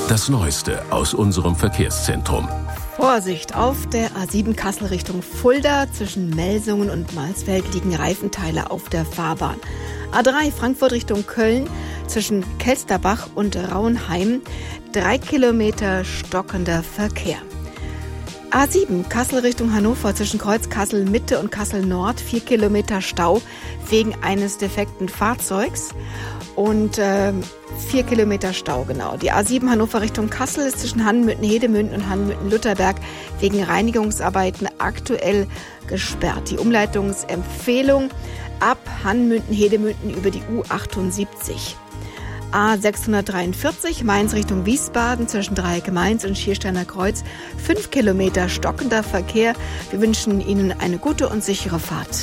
Das Neueste aus unserem Verkehrszentrum. Vorsicht, auf der A7 Kassel Richtung Fulda zwischen Melsungen und Marsfeld liegen Reifenteile auf der Fahrbahn. A3 Frankfurt Richtung Köln zwischen Kelsterbach und Rauenheim 3 Kilometer stockender Verkehr. A7 Kassel Richtung Hannover zwischen Kreuz Kassel Mitte und Kassel Nord 4 Kilometer Stau wegen eines defekten Fahrzeugs und 4 Kilometer Stau, genau. Die A7 Hannover Richtung Kassel ist zwischen Hannmünden-Hedemünden und Hannmünden-Lutherberg wegen Reinigungsarbeiten aktuell gesperrt. Die Umleitungsempfehlung ab Hannmünden-Hedemünden über die U78. A643 Mainz Richtung Wiesbaden zwischen Dreieck Mainz und Schiersteiner Kreuz 5 Kilometer stockender Verkehr. Wir wünschen Ihnen eine gute und sichere Fahrt.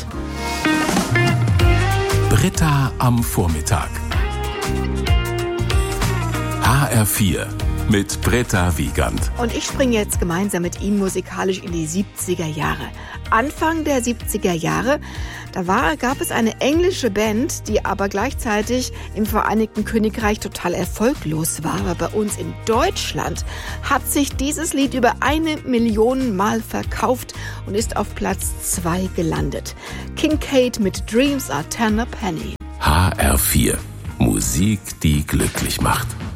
Britta am Vormittag. HR4 mit Britta Wiegand. Und ich springe jetzt gemeinsam mit Ihnen musikalisch in die 70er Jahre. Anfang der 70er Jahre, gab es eine englische Band, die aber gleichzeitig im Vereinigten Königreich total erfolglos war. Aber bei uns in Deutschland hat sich dieses Lied über 1 Million Mal verkauft und ist auf Platz 2 gelandet. Kincaid mit Dreams Are Ten a Penny. HR4. Musik, die glücklich macht.